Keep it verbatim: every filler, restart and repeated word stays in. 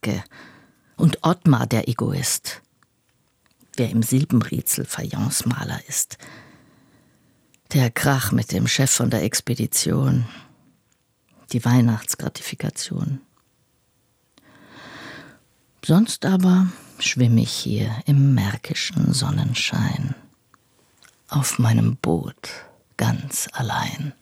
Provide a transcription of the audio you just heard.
Maske und Ottmar der Egoist, wer im Silbenriezel Fayencemaler ist, der Krach mit dem Chef von der Expedition, die Weihnachtsgratifikation. Sonst aber schwimme ich hier im märkischen Sonnenschein, auf meinem Boot ganz allein.